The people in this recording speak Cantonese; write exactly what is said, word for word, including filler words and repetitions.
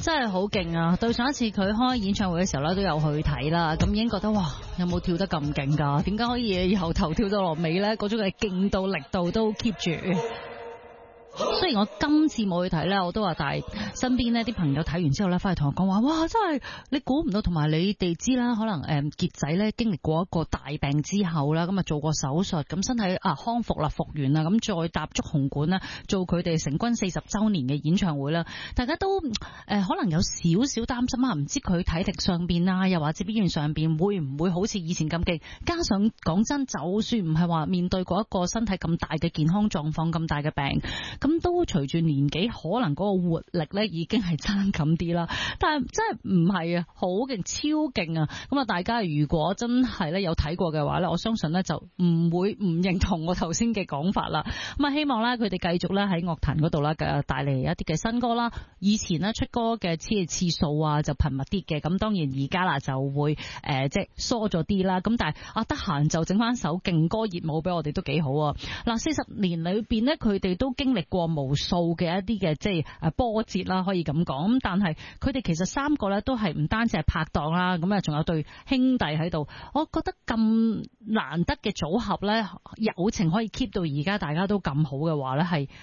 真係好勁啊！對上一次佢開演唱會嘅時候咧，都有去睇啦，咁已經覺得哇，有冇跳得咁勁㗎？點解可以由頭跳到落尾咧？嗰種嘅勁度力度都 keep 住。雖然我今次冇去睇咧，我都話，但係身邊呢啲朋友睇完之後咧，翻嚟同我講話，哇，真係你估唔到，同埋你哋知啦，可能誒傑仔咧經歷過一個大病之後啦，咁啊做過手術，咁身體啊康復啦，復原啦，咁再踏足紅館啦，做佢哋成軍四十週年嘅演唱會啦，大家都誒、呃、可能有少少擔心啊，唔知佢體力上邊啊，又或者表現上邊會唔會好似以前咁勁？加上講真，就算唔係話面對過一個身體咁大嘅健康狀況、咁大嘅病，咁都隨住年紀，可能嗰個活力咧已經係差咁啲啦。但係真係唔係啊，好勁，超勁啊！咁啊，大家如果真係咧有睇過嘅話咧，我相信咧就唔會唔認同我頭先嘅講法啦。咁啊，希望咧佢哋繼續咧喺樂壇嗰度咧嘅帶嚟一啲嘅新歌啦。以前咧出歌嘅次次數啊就頻密啲嘅，咁當然而家啦就會誒、呃、即係疏咗啲啦。咁但係啊得閒就整翻首勁歌熱舞俾我哋都幾好啊！嗱，四十年裏邊咧佢哋都經歷過無數嘅一啲嘅即係誒波折啦，可以咁講。咁但係佢哋其實三個咧都係唔單止係拍檔啦，咁啊仲有對兄弟喺度。我覺得咁難得嘅組合咧，友情可以 keep 到而家大家都咁好嘅話咧，係